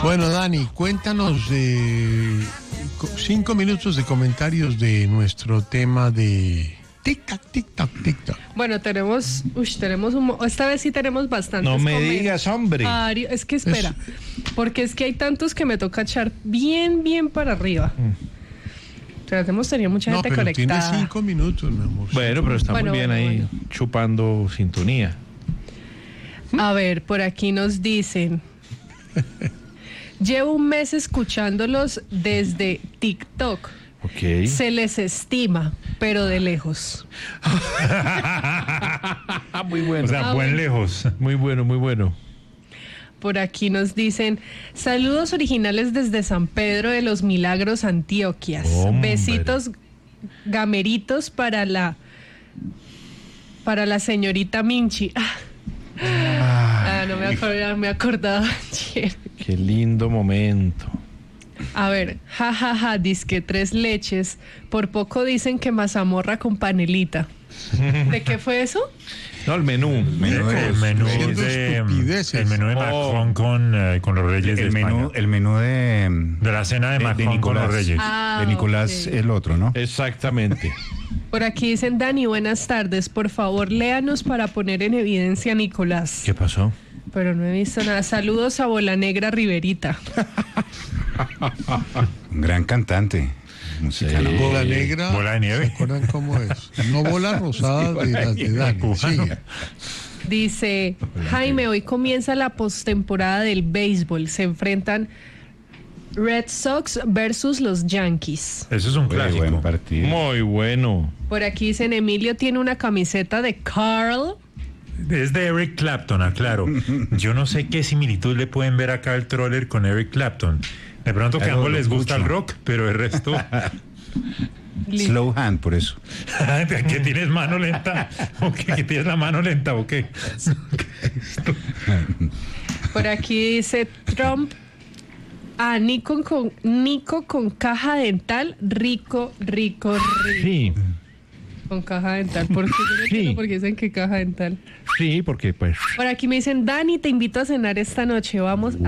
Bueno, Dani, cuéntanos 5 minutos de comentarios de nuestro tema de tic-tac, tic-tac, tic-tac. Bueno, tenemos esta vez sí tenemos bastantes. No me digas, hombre. Es que espera, porque es que hay tantos que me toca echar bien para arriba. O sea, hemos tenido mucha gente pero conectada. Tiene 5 minutos, mi amor. Bueno, pero estamos bien ahí chupando sintonía. A ver, por aquí nos dicen... Llevo un mes escuchándolos desde TikTok. Ok. Se les estima, pero de lejos. Muy bueno. O sea, buen lejos. Muy bueno, muy bueno. Por aquí nos dicen, saludos originales desde San Pedro de los Milagros, Antioquia. Hombre. Besitos gameritos para la señorita Minchi. No me acordaba ayer. Qué lindo momento. A ver, dizque 3 leches. Por poco dicen que mazamorra con panelita. ¿De qué fue eso? No, el menú. El menú de Macron con los Reyes de España. El menú de la cena de Macron Nicolás, con los Reyes. de Nicolás, Okay. el otro, ¿no? Exactamente. Por aquí dicen, Dani, buenas tardes. Por favor, léanos para poner en evidencia a Nicolás. ¿Qué pasó? Pero no he visto nada. Saludos a Bola Negra Riverita. Un gran cantante musical. Sí. Bola negra. Bola de nieve. ¿Se acuerdan cómo es? No bola rosada de las de Dani. Sí. Dice, Jaime, hoy comienza la postemporada del béisbol. Se enfrentan Red Sox versus los Yankees. Eso es un Muy clásico. buen partido. Muy bueno. Por aquí dicen, Emilio tiene una camiseta de Carl. Es de Eric Clapton, aclaro. Yo no sé qué similitud le pueden ver acá al Troller con Eric Clapton. De pronto que a ambos les gusta el rock, pero el resto... Slow hand, por eso. ¿Qué tienes mano lenta? ¿O qué tienes la mano lenta o qué? Por aquí dice Trump. Nico con caja dental, rico. Sí, Con caja dental. ¿Por qué? Yo no entiendo por qué dicen que caja dental. sí, porque pues... Por aquí me dicen, Dani, te invito a cenar esta noche. Vamos